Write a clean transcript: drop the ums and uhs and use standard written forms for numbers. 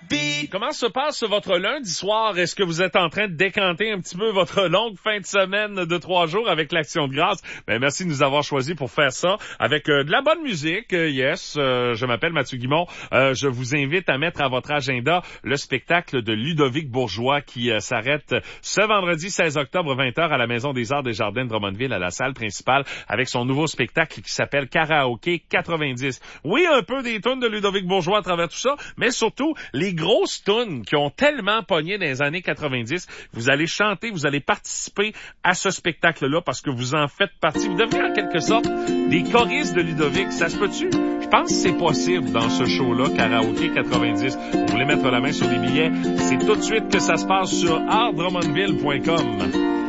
Comment se passe votre lundi soir? Est-ce que vous êtes en train de décanter un petit peu votre longue fin de semaine de 3 jours avec l'Action de grâce? Ben, merci de nous avoir choisis pour faire ça avec de la bonne musique. Je m'appelle Mathieu Guimond. Je vous invite à mettre à votre agenda le spectacle de Ludovic Bourgeois qui s'arrête ce vendredi 16 octobre 20h à la Maison des Arts des Jardins de Drummondville à la salle principale avec son nouveau spectacle qui s'appelle Karaoké 90. Oui, un peu des tunes de Ludovic Bourgeois à travers tout ça, mais surtout les grosses tunes qui ont tellement pogné dans les années 90. Vous allez chanter, vous allez participer à ce spectacle-là parce que vous en faites partie. Vous devenez en quelque sorte des choristes de Ludovic. Ça se peut-tu? Je pense que c'est possible dans ce show-là, Karaoké 90. Vous voulez mettre la main sur les billets? C'est tout de suite que ça se passe sur artdrummondville.com.